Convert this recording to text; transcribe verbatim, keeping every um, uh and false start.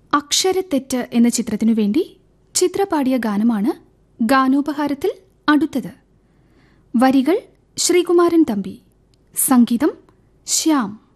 അക്ഷരത്തെറ്റ് എന്ന ചിത്രത്തിനു വേണ്ടി ചിത്ര പാടിയ ഗാനമാണ് ഗാനോപഹാരത്തിൽ അടുത്തത്. വരികൾ ശ്രീകുമാരൻ തമ്പി, സംഗീതം ശ്യാം.